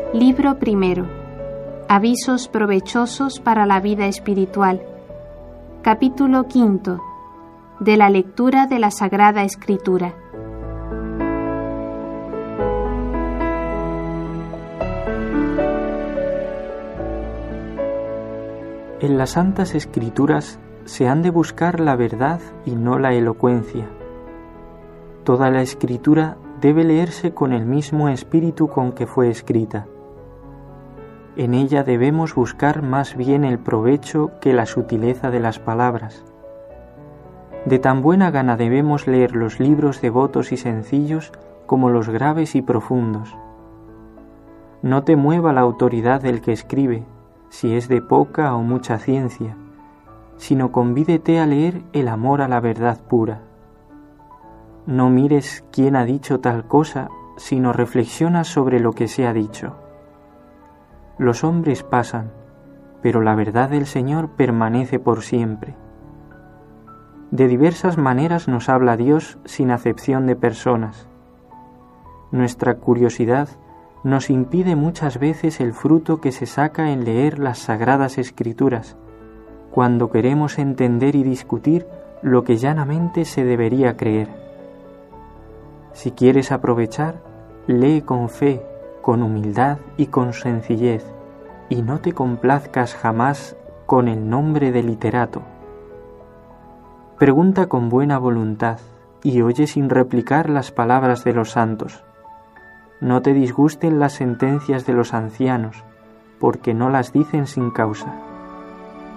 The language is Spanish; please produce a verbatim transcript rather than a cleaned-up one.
Libro primero. Avisos provechosos para la vida espiritual. Capítulo quinto. De la lectura de la Sagrada Escritura. En las Santas Escrituras se han de buscar la verdad y no la elocuencia. Toda la Escritura debe leerse con el mismo espíritu con que fue escrita. En ella debemos buscar más bien el provecho que la sutileza de las palabras. De tan buena gana debemos leer los libros devotos y sencillos como los graves y profundos. No te mueva la autoridad del que escribe, si es de poca o mucha ciencia, sino convídete a leer el amor a la verdad pura. No mires quién ha dicho tal cosa, sino reflexiona sobre lo que se ha dicho. Los hombres pasan, pero la verdad del Señor permanece por siempre. De diversas maneras nos habla Dios sin acepción de personas. Nuestra curiosidad nos impide muchas veces el fruto que se saca en leer las Sagradas Escrituras, cuando queremos entender y discutir lo que llanamente se debería creer. Si quieres aprovechar, lee con fe, con humildad y con sencillez, y no te complazcas jamás con el nombre de literato. Pregunta con buena voluntad y oye sin replicar las palabras de los santos. No te disgusten las sentencias de los ancianos, porque no las dicen sin causa.